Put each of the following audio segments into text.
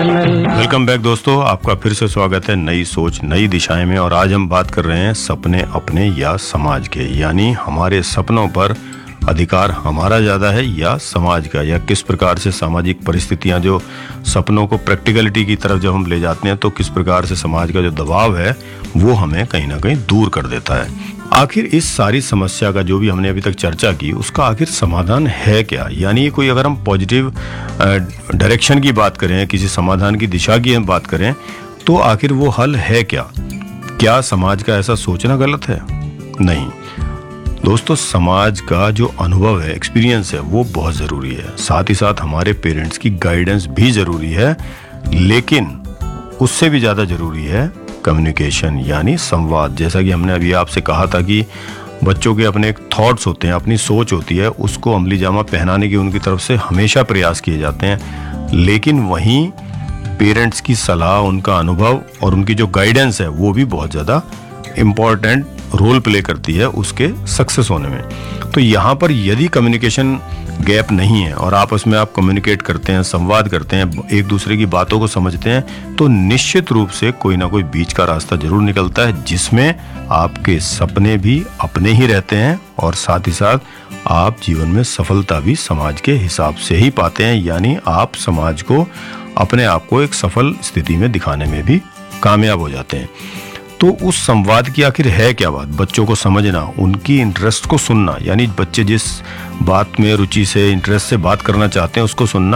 Channel. Welcome back दोस्तों, आपका फिर से स्वागत है नई सोच नई दिशाएं में। और आज हम बात कर रहे हैं सपने अपने या समाज के, यानी हमारे सपनों पर अधिकार हमारा ज़्यादा है या समाज का, या किस प्रकार से सामाजिक परिस्थितियां जो सपनों को प्रैक्टिकलिटी की तरफ जब हम ले जाते हैं तो किस प्रकार से समाज का जो दबाव है वो हमें कहीं ना कहीं दूर कर देता है। आखिर इस सारी समस्या का जो भी हमने अभी तक चर्चा की उसका आखिर समाधान है क्या, यानी कोई अगर हम पॉजिटिव डायरेक्शन की बात करें, किसी समाधान की दिशा की हम बात करें तो आखिर वो हल है क्या? क्या समाज का ऐसा सोचना गलत है? नहीं दोस्तों, समाज का जो अनुभव है, एक्सपीरियंस है, वो बहुत ज़रूरी है। साथ ही साथ हमारे पेरेंट्स की गाइडेंस भी ज़रूरी है, लेकिन उससे भी ज़्यादा ज़रूरी है कम्युनिकेशन यानी संवाद। जैसा कि हमने अभी आपसे कहा था कि बच्चों के अपने थॉट्स होते हैं, अपनी सोच होती है, उसको अमली जामा पहनाने की उनकी तरफ से हमेशा प्रयास किए जाते हैं, लेकिन वहीं पेरेंट्स की सलाह, उनका अनुभव और उनकी जो गाइडेंस है वो भी बहुत ज़्यादा इम्पॉर्टेंट रोल प्ले करती है उसके सक्सेस होने में। तो यहाँ पर यदि कम्युनिकेशन गैप नहीं है और आपस में आप कम्युनिकेट करते हैं, संवाद करते हैं, एक दूसरे की बातों को समझते हैं, तो निश्चित रूप से कोई ना कोई बीच का रास्ता जरूर निकलता है जिसमें आपके सपने भी अपने ही रहते हैं और साथ ही साथ आप जीवन में सफलता भी समाज के हिसाब से ही पाते हैं, यानी आप समाज को, अपने आप को एक सफल स्थिति में दिखाने में भी कामयाब हो जाते हैं। तो उस संवाद की आखिर है क्या बात? बच्चों को समझना, उनकी इंटरेस्ट को सुनना, यानी बच्चे जिस बात में रुचि से, इंटरेस्ट से बात करना चाहते हैं उसको सुनना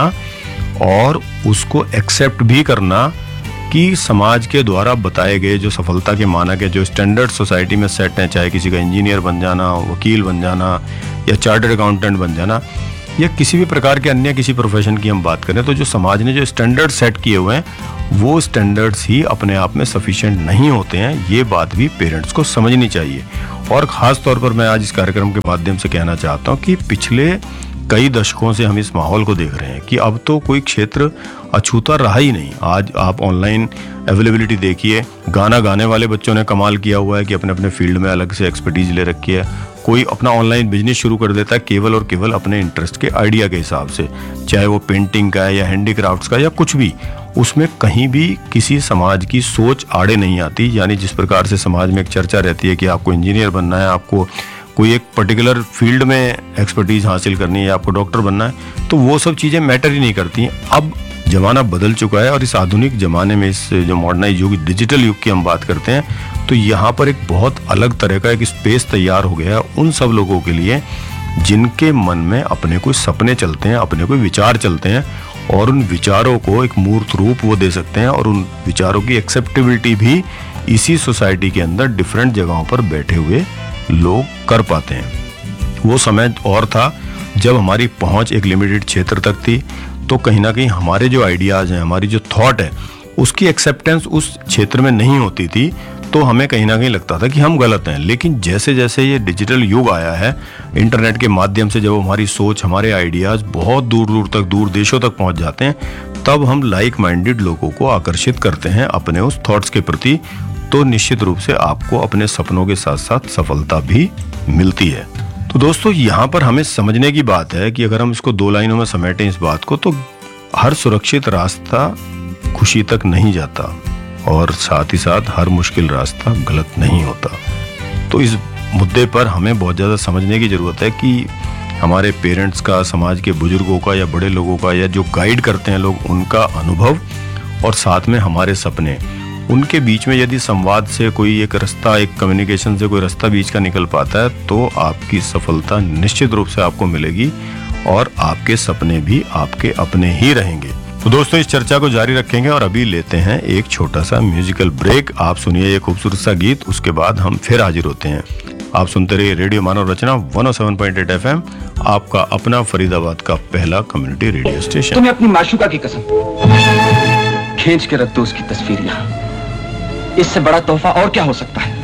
और उसको एक्सेप्ट भी करना कि समाज के द्वारा बताए गए जो सफलता के मानक है, जो स्टैंडर्ड सोसाइटी में सेट हैं, चाहे किसी का इंजीनियर बन जाना, वकील बन जाना या चार्टर्ड अकाउंटेंट बन जाना या किसी भी प्रकार के अन्य किसी प्रोफेशन की हम बात करें, तो जो समाज ने जो स्टैंडर्ड सेट किए हुए हैं वो स्टैंडर्ड्स ही अपने आप में सफिशिएंट नहीं होते हैं। ये बात भी पेरेंट्स को समझनी चाहिए। और ख़ास तौर पर मैं आज इस कार्यक्रम के माध्यम से कहना चाहता हूँ कि पिछले कई दशकों से हम इस माहौल को देख रहे हैं कि अब तो कोई क्षेत्र अछूता रहा ही नहीं। आज आप ऑनलाइन अवेलेबिलिटी देखिए, गाना गाने वाले बच्चों ने कमाल किया हुआ है कि अपने अपने फील्ड में अलग से एक्सपर्टीज ले रखी है। कोई अपना ऑनलाइन बिजनेस शुरू कर देता है केवल और केवल अपने इंटरेस्ट के आइडिया के हिसाब से, चाहे वो पेंटिंग का है या हैंडीक्राफ्ट्स का या कुछ भी। उसमें कहीं भी किसी समाज की सोच आड़े नहीं आती। यानी जिस प्रकार से समाज में एक चर्चा रहती है कि आपको इंजीनियर बनना है, आपको कोई एक पर्टिकुलर फील्ड में एक्सपर्टीज हासिल करनी है, आपको डॉक्टर बनना है, तो वो सब चीज़ें मैटर ही नहीं करती हैं। अब ज़माना बदल चुका है और इस आधुनिक ज़माने में, इस जो मॉडर्नाइज युग, डिजिटल युग की हम बात करते हैं, तो यहाँ पर एक बहुत अलग तरह का एक स्पेस तैयार हो गया है उन सब लोगों के लिए जिनके मन में अपने कोई सपने चलते हैं, अपने कोई विचार चलते हैं और उन विचारों को एक मूर्त रूप वो दे सकते हैं और उन विचारों की एक्सेप्टेबिलिटी भी इसी सोसाइटी के अंदर डिफरेंट जगहों पर बैठे हुए लोग कर पाते हैं। वो समय और था जब हमारी पहुंच एक लिमिटेड क्षेत्र तक थी, तो कहीं ना कहीं हमारे जो आइडियाज़ हैं, हमारी जो थॉट है, उसकी एक्सेप्टेंस उस क्षेत्र में नहीं होती थी, तो हमें कहीं ना कहीं लगता था कि हम गलत हैं। लेकिन जैसे जैसे ये डिजिटल युग आया है, इंटरनेट के माध्यम से जब हमारी सोच, हमारे आइडियाज़ बहुत दूर दूर तक, दूर देशों तक पहुंच जाते हैं, तब हम लाइक माइंडेड लोगों को आकर्षित करते हैं अपने उस थॉट्स के प्रति। तो निश्चित रूप से आपको अपने सपनों के साथ साथ सफलता भी मिलती है। तो दोस्तों, यहाँ पर हमें समझने की बात है कि अगर हम इसको दो लाइनों में समेटें इस बात को, तो हर सुरक्षित रास्ता खुशी तक नहीं जाता और साथ ही साथ हर मुश्किल रास्ता गलत नहीं होता। तो इस मुद्दे पर हमें बहुत ज़्यादा समझने की ज़रूरत है कि हमारे पेरेंट्स का, समाज के बुजुर्गों का या बड़े लोगों का, या जो गाइड करते हैं लोग, उनका अनुभव और साथ में हमारे सपने, उनके बीच में यदि संवाद से कोई एक रास्ता, एक कम्युनिकेशन से कोई रास्ता बीच का निकल पाता है, तो आपकी सफलता निश्चित रूप से आपको मिलेगी और आपके सपने भी आपके अपने ही रहेंगे। तो दोस्तों, इस चर्चा को जारी रखेंगे और अभी लेते हैं एक छोटा सा म्यूजिकल ब्रेक। आप सुनिए ये खूबसूरत सा गीत, उसके बाद हम फिर हाजिर होते हैं। आप सुनते रहिए रेडियो मानव रचना 107.8 FM, आपका अपना फरीदाबाद का पहला कम्युनिटी रेडियो स्टेशन। तुम्हें अपनी माशूका की कसम, खींच के रख दो उसकी तस्वीर यहाँ। इससे बड़ा तोहफा और क्या हो सकता है?